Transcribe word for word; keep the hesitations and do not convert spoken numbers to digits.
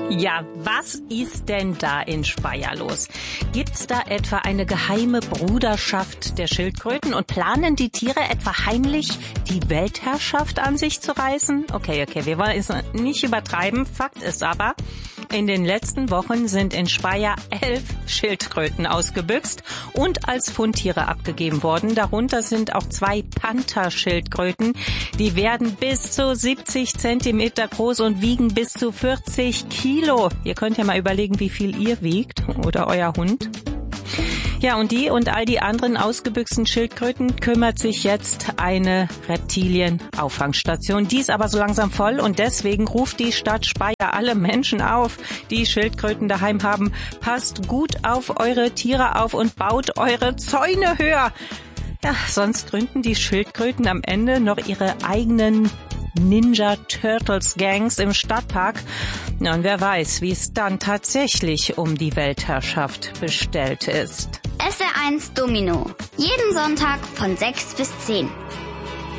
Ja, was ist denn da in Speyer los? Gibt's da etwa eine geheime Bruderschaft der Schildkröten und planen die Tiere etwa heimlich die Weltherrschaft an sich zu reißen? Okay, okay, wir wollen es nicht übertreiben. Fakt ist aber, in den letzten Wochen sind in Speyer elf Schildkröten ausgebüxt und als Fundtiere abgegeben worden. Darunter sind auch zwei Pantherschildkröten. Die werden bis zu siebzig Zentimeter groß und wiegen bis zu vierzig Kilo. Ihr könnt ja mal überlegen, wie viel ihr wiegt oder euer Hund. Ja, und die und all die anderen ausgebüxten Schildkröten kümmert sich jetzt eine Reptilienauffangstation. Die ist aber so langsam voll und deswegen ruft die Stadt Speyer alle Menschen auf, die Schildkröten daheim haben. Passt gut auf eure Tiere auf und baut eure Zäune höher. Ja, sonst gründen die Schildkröten am Ende noch ihre eigenen Ninja Turtles Gangs im Stadtpark. Ja, und wer weiß, wie es dann tatsächlich um die Weltherrschaft bestellt ist. S R eins Domino. Jeden Sonntag von sechs bis zehn.